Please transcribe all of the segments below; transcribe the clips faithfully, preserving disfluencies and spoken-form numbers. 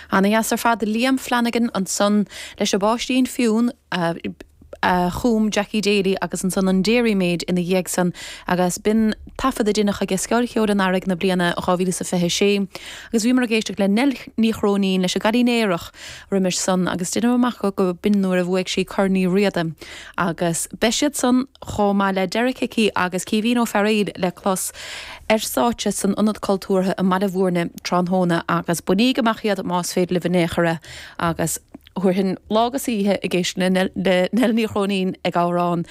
Anna jas ar fad Liam Flanagan an son leis a báistín fiún uh, uh, chum Jackie Daly agus an son an Dairy Maid in the dhéag san agus bin tafad a dinach a gescail cheod an arig na bliana a chávíle sa fehe sé agus bhí mar a géisteach le nel ní chrónín leis a gadínéireach rimir son agus duine amach go bin nuair a bhuaig sí carní riada agus beisiad son chomá le Derek Hickey agus Cíhín Ó Ferraid le clos er sáte san anad cultúrtha a mad a bhúrne tránhóna agus buní gomachiad más féad le bhanéchare agus chuir hin lágas ihe i ggéisna de nelní chrónín ag árán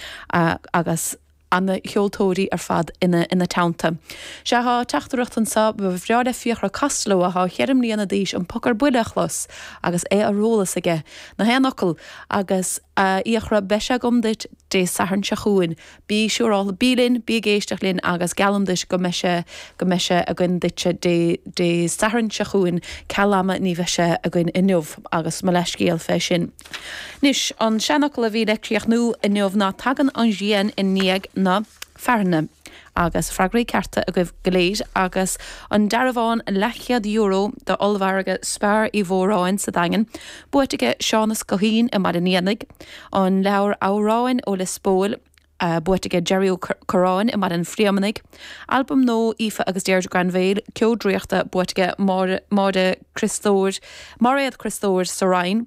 agus anna cheoltóirí ar fad ina ina tánta. Se ha teachtarach an sa ba bhreád a fiochra castló a ha cheirm líana díis an pocar buileachlas agus é a rólas aige na héanacle agus íochra beise gomdait dé saharn se chuin bí siúráil bílinn bí géisteach linn agus galamdais go meise go meise a gin ditse dé dé saharn se chuin ceama ní bheise a gin inniuh agus me leiscéal fé sin. Nis an seanacle a bhí leicríoch nó inniuh ná tagan an ghéan in níag na fearne agus fragraí carta a goibh goléid agus an darabháin lechiad euro de olbharga spár i bhóráin sa dagan buaiteige Seanas Cohín i Madaníanaig an leabhar áráin ó le spóil Uh, buaiteige Jerry O'Coráin i mar an Friamanig. Album nó Ifa agus Deirdre Granville, ceodríochta buaiteige Máde Christóir, Mariad Christóir Sorain,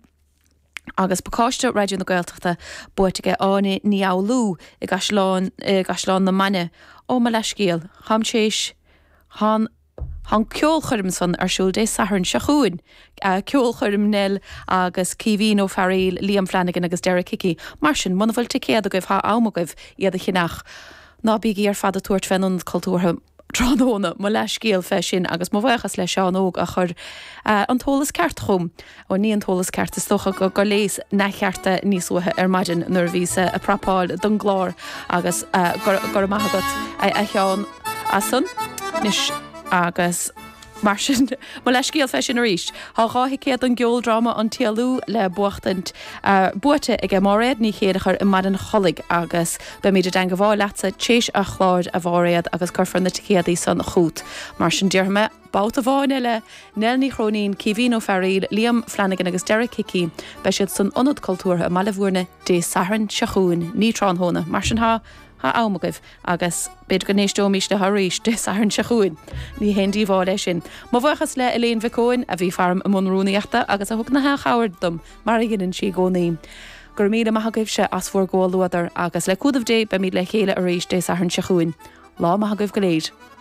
agus bacáiste radio na Gaeltachta buaiteige áine Níáulú i gasláin i gasláin na manne ó me leiscéal, hamséis, han Han ceol churm san ar siúl dé saharn se chuin. Uh, ceol churm nel agus Cíhín Ó Ferraid, Liam Flanagan agus Derek Hickey. Mar sin, man bhfuil ticéad a goibh ha ámagah iad a chinach. Ná bígí ar fad a tuairt fenn cultúrtha tránóna má leis céal fé sin agus má bhachas le seán óg a chur uh, an tólas ceart chum ó ní an tólas ceart is stocha go go léis na chearta níos uthe ar maidin nuair vísa a prapáil don glár agus uh, gur maithagat a, a cheán as san. Nis agus mar sin má leis céal fé sin a ríist. Tá gáthicéad an geoldrama an tialú le buachtant uh, buaite ag Máréad ní chéadachar i madan cholig agus be míidir den go bháil leatsa téis a chláid a bháréad agus chufran na ticéadaí san chuút. Mar sin dearrma bát a bháine le Nelní Chrónín, Cíhín Ó Ferraid, Liam Flanagan agus Derek Hickey be siad san anad cultúrtha a malahúrne dé saharn se chuin ní tránhóna. Mar sin ha ha ámagah agus beidir go nééis dómís le haríis de saharn se chuin. Ní hendí bháil é sin. Má bhachas le Elaine Bhicóin a bhí farm a mrúnaíachta agus a thug na chair dom mar ginn si gcónaí. Gur míle maithagah se as fuór ggóil luadar agus le cúdamh dé be míad le chéile a rééis dé saharn se chuin. Lá maithagah go léid.